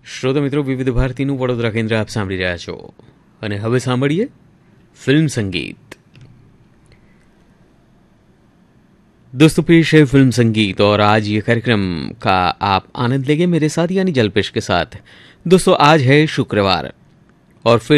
શ્રોતા મિત્રો, વિવિધ ભારતીનું વડોદરા કેન્દ્ર આપ સાંભળી રહ્યા છો અને હવે સાંભળીએ फिल्म संगीत। दोस्तों, पेश है फिल्म संगीत और आज ये कार्यक्रम का आप आनंद लेंगे मेरे साथ यानी जलपेश के साथ। दोस्तों, आज है शुक्रवार और फिर